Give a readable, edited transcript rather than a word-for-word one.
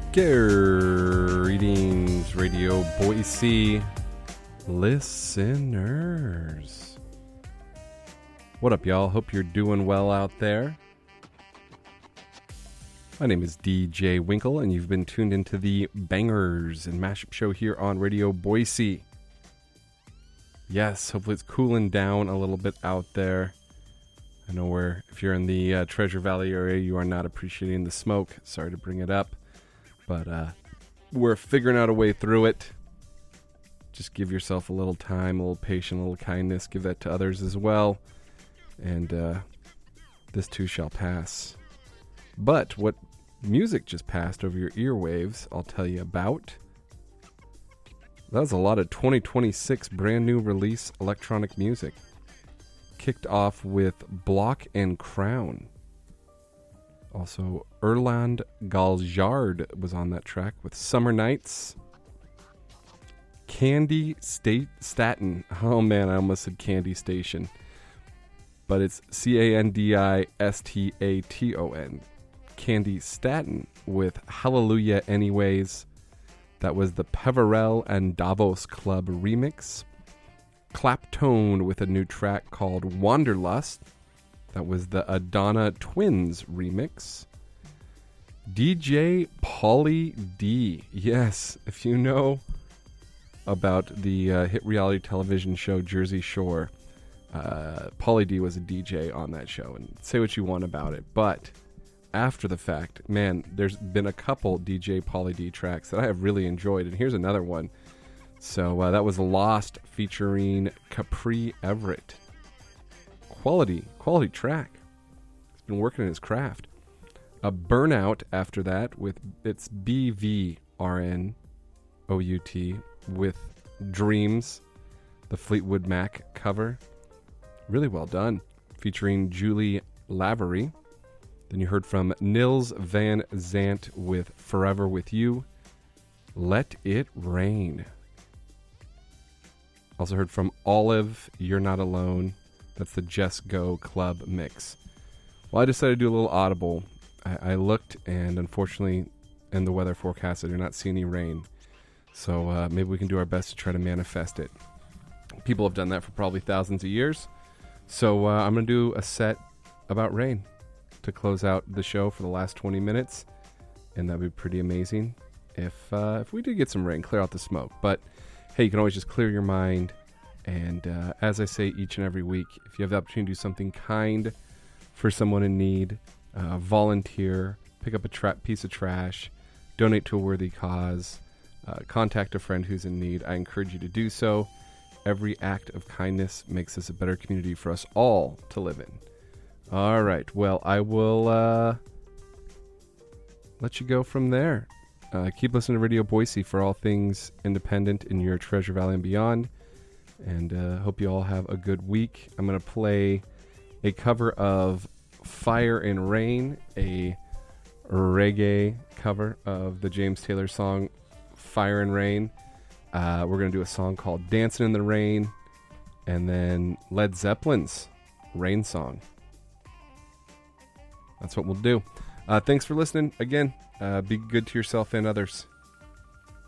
Greetings, Radio Boise listeners. What up, y'all? Hope you're doing well out there. My name is DJ Winkle, and you've been tuned into the Bangers and Mashup Show here on Radio Boise. Yes, hopefully it's cooling down a little bit out there. I know if you're in the Treasure Valley area, you are not appreciating the smoke. Sorry to bring it up, but we're figuring out a way through it. Just give yourself a little time, a little patience, a little kindness. Give that to others as well. And this too shall pass. But what music just passed over your earwaves, I'll tell you about. That was a lot of 2026 brand new release electronic music. Kicked off with Block and Crown. Also, Erland Galjard was on that track with Summer Nights. Candy Staten. Oh man, I almost said Candy Station. But it's Candistaton. Candy Staten with Hallelujah Anyways. That was the Peverell and Davos Club remix. Claptone with a new track called Wanderlust. That was the Adana Twins remix. DJ Pauly D. Yes, if you know about the hit reality television show Jersey Shore, Pauly D was a DJ on that show, and say what you want about it, but after the fact, man, there's been a couple DJ Pauly D tracks that I have really enjoyed, and here's another one. So that was Lost featuring Capri Everett. Quality track. He's been working in his craft. A Burnout after that with it's BVRNOUT with Dreams, the Fleetwood Mac cover. Really well done. Featuring Julie Lavery. Then you heard from Nils Van Zant with Forever With You. Let It Rain. Also heard from Olive, You're Not Alone. That's the Just Go Club mix. Well, I decided to do a little audible. I looked, and unfortunately, in the weather forecast, I do not see any rain. So maybe we can do our best to try to manifest it. People have done that for probably thousands of years. So I'm going to do a set about rain to close out the show for the last 20 minutes. And that'd be pretty amazing if we did get some rain, clear out the smoke. But hey, you can always just clear your mind. And as I say each and every week, if you have the opportunity to do something kind for someone in need, volunteer, pick up a piece of trash, donate to a worthy cause, contact a friend who's in need, I encourage you to do so. Every act of kindness makes this a better community for us all to live in. All right, well, I will let you go from there. Keep listening to Radio Boise for all things independent in your Treasure Valley and beyond. And hope you all have a good week. I'm going to play a cover of Fire and Rain, a reggae cover of the James Taylor song Fire and Rain. We're going to do a song called Dancing in the Rain, and then Led Zeppelin's Rain Song. That's what we'll do. Thanks for listening. Again, be good to yourself and others.